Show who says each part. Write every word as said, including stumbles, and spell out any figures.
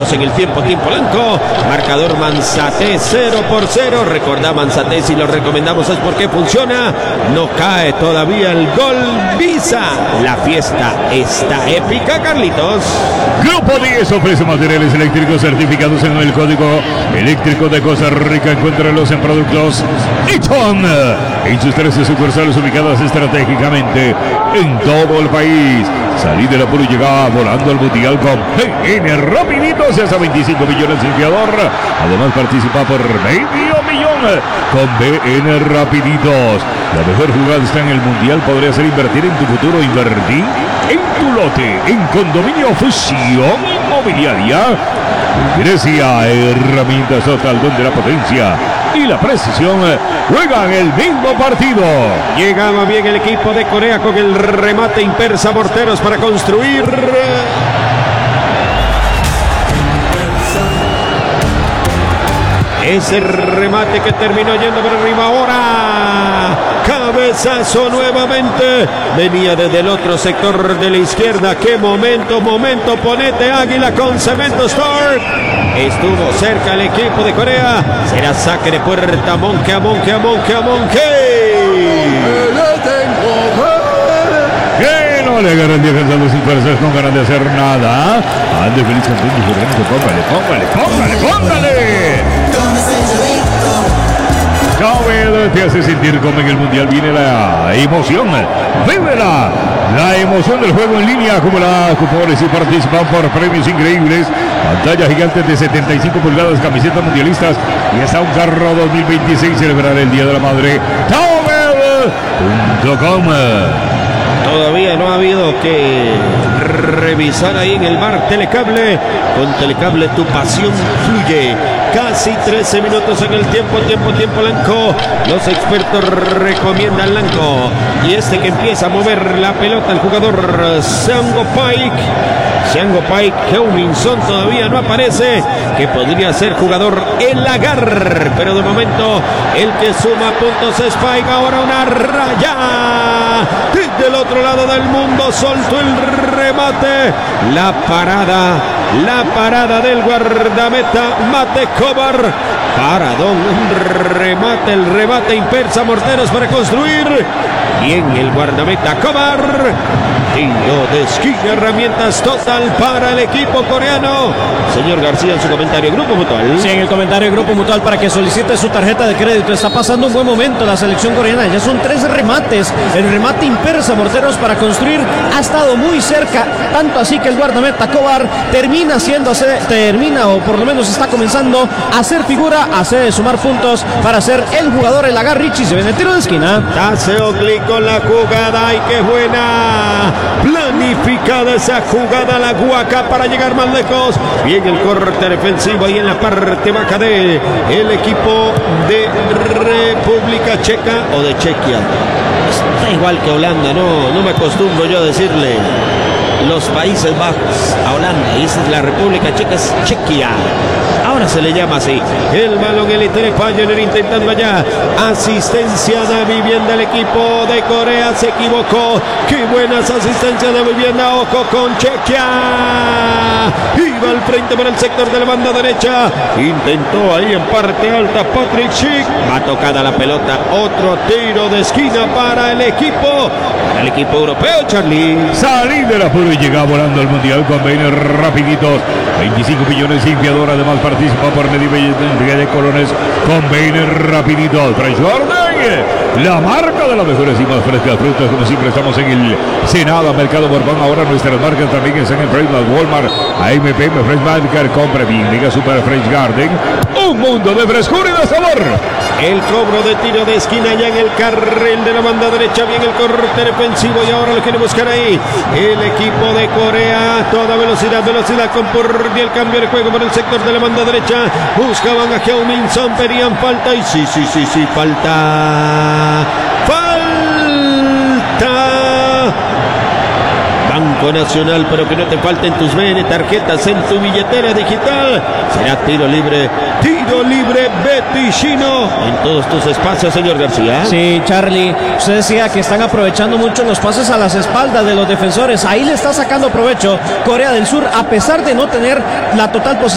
Speaker 1: Estamos en el tiempo, tiempo blanco. Marcador Manzate cero por cero. Recordá Manzate, si lo recomendamos es porque funciona. No cae todavía el gol. Visa. La fiesta está épica, Carlitos.
Speaker 2: Grupo diez ofrece materiales eléctricos certificados en el código eléctrico de Costa Rica. Encuéntralos en productos Eaton, en sus trece sucursales ubicadas estratégicamente en todo el país. Salí del apuro y llegaba volando al mundial con B N Rapiditos, hasta veinticinco millones de enviador. Además participa por medio millón con B N Rapiditos. La mejor jugada está en el mundial. Podría ser invertir en tu futuro, invertir en tu lote, en Condominio Fusión Inmobiliaria. Grecia, herramientas total donde la potencia y la precisión juegan el mismo partido.
Speaker 1: Llegaba bien el equipo de Corea con el remate impersa morteros para construir. Ese remate que terminó yendo por arriba ahora. Cabezazo nuevamente. Venía desde el otro sector de la izquierda. Qué momento, momento. Ponete Águila con Cemento Store. Estuvo cerca el equipo de Corea. Será saque de puerta. Monque a Monque a Monque a Monque.
Speaker 2: Que no le agarran defensa a los superstars, no ganan de hacer nada. Ande feliz contento, póngale, póngale, póngale, póngale. Cowell te hace sentir como en el mundial. Viene la emoción, vívela. La emoción del juego en línea, acumula cupones y participan por premios increíbles. Pantalla gigante de setenta y cinco pulgadas, camisetas mundialistas y hasta un carro dos mil veintiséis. Celebrar el Día de la Madre. Cowell punto com.
Speaker 1: Todavía no ha habido que revisar ahí en el bar Telecable. Con Telecable tu pasión fluye. Casi trece minutos en el tiempo, tiempo, tiempo blanco. Los expertos recomiendan blanco. Y este que empieza a mover la pelota, el jugador Seango Pike. Seango Pike, Heuminson todavía no aparece, que podría ser jugador el Lagar. Pero de momento el que suma puntos es Pike. Ahora una raya. Desde el otro lado del mundo soltó el remate. La parada. La parada del guardameta Mate Kovar. Paradón, un remate, el remate impersa morteros para construir. Bien el guardameta Kovar. Tiro de esquina, herramientas total para el equipo coreano. Señor García, en su comentario, Grupo Mutual.
Speaker 3: Sí, en el comentario Grupo Mutual para que solicite su tarjeta de crédito. Está pasando un buen momento la selección coreana. Ya son tres remates. El remate impersa morteros para construir ha estado muy cerca. Tanto así que el guardameta Kovar termina haciéndose, termina o por lo menos está comenzando a hacer figura, a hacer sumar puntos para ser el jugador, el Lagar. Richie se viene el tiro de esquina.
Speaker 1: Hace Ogli con la jugada. ¡Ay, qué buena! Planificada esa jugada, la Guaca para llegar más lejos. Bien el corte defensivo ahí en la parte baja de el equipo de República Checa o de Chequia. Está igual que Holanda, no, no me acostumbro yo a decirle los Países Bajos a Holanda, y esa es la República Checa, es Chequia. Ahora se le llama así. El balón el Itere Pioneer intentando allá. Asistencia de vivienda el equipo de Corea. Se equivocó. Qué buenas asistencias de vivienda. Ojo con Chequia. Iba al frente por el sector de la banda derecha. Intentó ahí en parte alta Patrick Schick. Va tocada la pelota. Otro tiro de esquina para el equipo. Para el equipo europeo, Charlie.
Speaker 2: Salí de la pura y llega volando al mundial con veinte rapiditos. veinticinco millones de enviador. Además participa por medio de colones con veinte rapiditos. Fresh Garden, la marca de las mejores y más frescas frutas. Como siempre estamos en el Senado Mercado Borbón. Ahora nuestras marcas también están en Fresh Walmart, A M P M, Fresh Market. Compre bien, Liga Super Fresh Garden. Un mundo de frescura y de sabor.
Speaker 1: El cobro de tiro de esquina ya en el carril de la banda derecha. Bien el corte defensivo y ahora lo quiere buscar ahí el equipo de Corea. Toda velocidad, velocidad con por el cambio de juego por el sector de la banda derecha. Buscaban a Heuminson, pedían falta y sí, sí, sí, sí, falta. Falta. Banco Nacional, pero que no te falten tus B N tarjetas en tu billetera digital. Será tiro libre, tiro libre Betty Chino en todos tus espacios, señor García.
Speaker 3: Sí, Charlie, usted decía que están aprovechando mucho los pases a las espaldas de los defensores. Ahí le está sacando provecho Corea del Sur, a pesar de no tener la total posición.